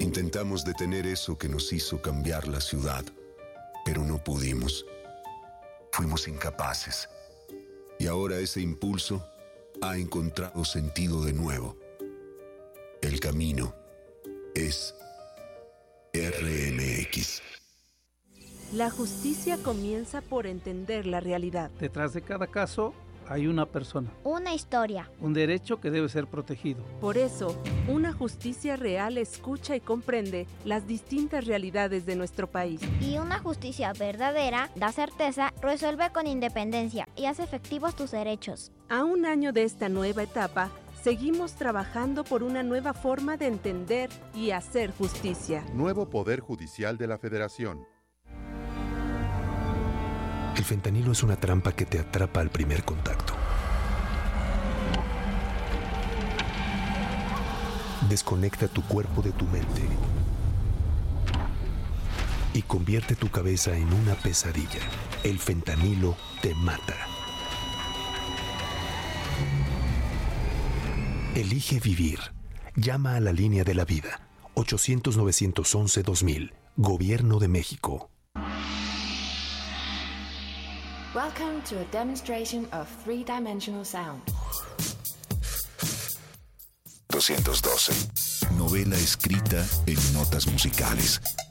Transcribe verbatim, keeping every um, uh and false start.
Intentamos detener eso que nos hizo cambiar la ciudad, pero no pudimos. Fuimos incapaces. Y ahora ese impulso ha encontrado sentido de nuevo. El camino es R M X. La justicia comienza por entender la realidad. Detrás de cada caso hay una persona. Una historia. Un derecho que debe ser protegido. Por eso, una justicia real escucha y comprende las distintas realidades de nuestro país. Y una justicia verdadera da certeza, resuelve con independencia y hace efectivos tus derechos. A un año de esta nueva etapa, seguimos trabajando por una nueva forma de entender y hacer justicia. Nuevo Poder Judicial de la Federación. El fentanilo es una trampa que te atrapa al primer contacto. Desconecta tu cuerpo de tu mente y convierte tu cabeza en una pesadilla. El fentanilo te mata. Elige vivir. Llama a la línea de la vida. ochocientos, novecientos once, dos mil. Gobierno de México. Welcome to a demonstration of three-dimensional sound. doscientos doce. Novela escrita en notas musicales.